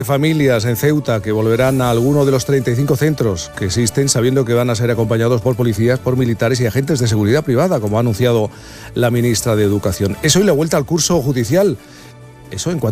Familias en Ceuta que volverán a alguno de los 35 centros que existen sabiendo que van a ser acompañados por policías, por militares y agentes de seguridad privada, como ha anunciado la ministra de Educación. Es hoy la vuelta al curso judicial. Eso en cuanto